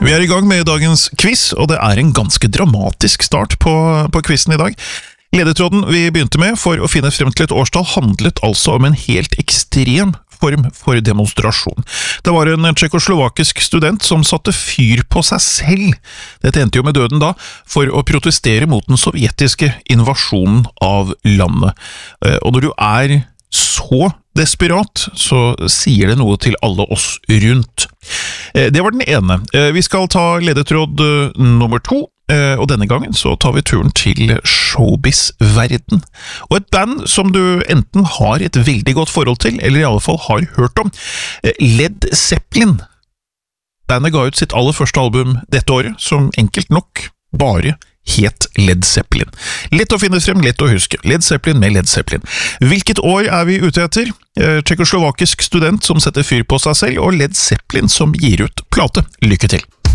Vi er i gang med dagens quiz, og det er en ganske dramatisk start på quizen i dag. Ledetråden vi begynte med for å finne frem til et årstall handlet altså om en helt ekstrem form for demonstrasjon. Det var en tsjekkoslovakisk student som satte fyr på seg selv. Dette endte jo med døden da, for å protestere mot den sovjetiske invasjonen av landet. Og når du er så desperat, så sier det noe til alle oss rundt. Det var den ene. Vi skal ta ledetråd nummer 2, og denne gangen så tar vi turen til showbiz-verden. Og et band som du enten har et veldig godt forhold til, eller i alle fall har hørt om. Led Zeppelin. Bandet ga ut sitt aller første album dette året, som enkelt nok bare het Led Zeppelin. Lett å finne frem, lett å huske. Led Zeppelin med Led Zeppelin. Hvilket år er vi ute etter? Tsjekkoslovakisk student som setter fyr på seg selv, og Led Zeppelin som gir ut plate. Lykke til!